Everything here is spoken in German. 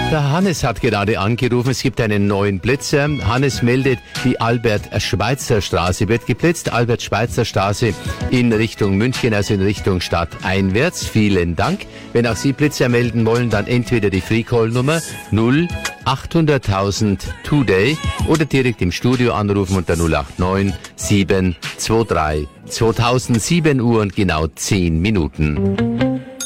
Der Hannes hat gerade angerufen, es gibt einen neuen Blitzer. Hannes meldet, die Albert-Schweitzer-Straße wird geblitzt. Albert-Schweitzer-Straße in Richtung München, also in Richtung Stadt einwärts. Vielen Dank. Wenn auch Sie Blitzer melden wollen, dann entweder die Free-Call-Nummer 0800.000 Today oder direkt im Studio anrufen unter 089 723 2000, 7 Uhr und genau 10 Minuten.